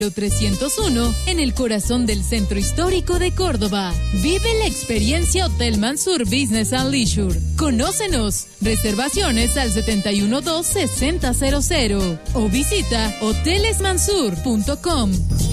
301 en el corazón del centro histórico de Córdoba. Vive la experiencia Hotel Mansur Business and Leisure. Conócenos. Reservaciones al 712-6000 o visita hotelesmansur.com.